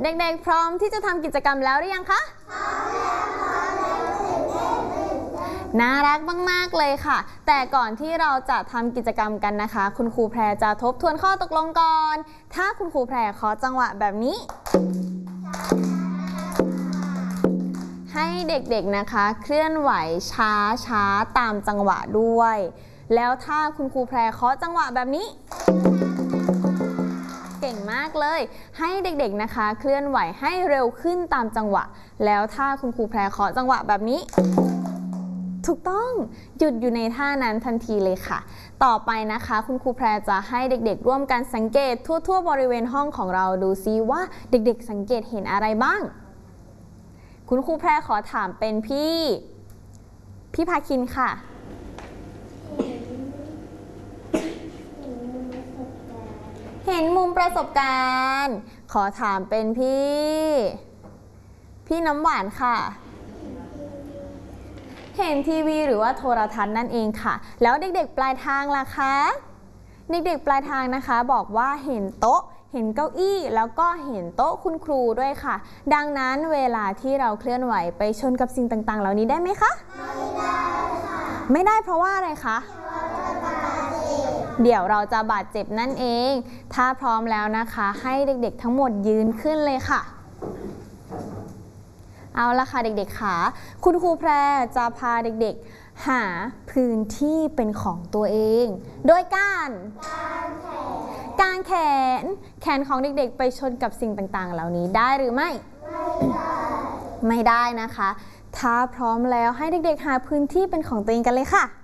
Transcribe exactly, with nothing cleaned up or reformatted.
เด็กๆพร้อมที่จะทำกิจกรรมแล้วหรือยังคะน่ารักมากๆเลยค่ะแต่ก่อนที่เราจะทำกิจกรรมกันนะคะคุณครูแพรจะทบทวนข้อตกลงก่อนถ้าคุณครูแพรขอจังหวะแบบนี้ให้เด็กๆนะคะเคลื่อนไหวช้าช้าตามจังหวะด้วยแล้วถ้าคุณครูแพรเคาะจังหวะแบบนี้เก่งมากเลยให้เด็กๆนะคะเคลื่อนไหวให้เร็วขึ้นตามจังหวะแล้วถ้าคุณครูแพรเคาะจังหวะแบบนี้ถูกต้องหยุดอยู่ในท่านั้นทันทีเลยค่ะต่อไปนะคะคุณครูแพรจะให้เด็กๆร่วมกันสังเกตทั่วๆบริเวณห้องของเราดูซิว่าเด็กๆสังเกตเห็นอะไรบ้างคุณครูแพรขอถามเป็นพี่พี่ภาคินค่ะเห็นมุมประสบการณ์ขอถามเป็นพี่พี่น้ำหวานค่ะเห็นทีวีหรือว่าโทรทัศน์นั่นเองค่ะแล้วเด็กๆปลายทางล่ะคะเด็กๆปลายทางนะคะบอกว่าเห็นโต๊ะเห็นเก้าอี้แล้วก็เห็นโต๊ะคุณครูด้วยค่ะดังนั้นเวลาที่เราเคลื่อนไหวไปชนกับสิ่งต่างๆเหล่านี้ได้ไหมคะไม่ได้ค่ะไม่ได้เพราะว่าอะไรคะเดี๋ยวเราจะบาดเจ็บนั่นเองถ้าพร้อมแล้วนะคะให้เด็กๆทั้งหมดยืนขึ้นเลยค่ะเอาละค่ะเด็กๆค่ะคุณครูแพรจะพาเด็กๆหาพื้นที่เป็นของตัวเองโดยการการแขนแขนของเด็กๆไปชนกับสิ่งต่างๆเหล่านี้ได้หรือไม่ไม่ได้ไม่ได้นะคะถ้าพร้อมแล้วให้เด็กๆหาพื้นที่เป็นของตัวเองกันเลยค่ะ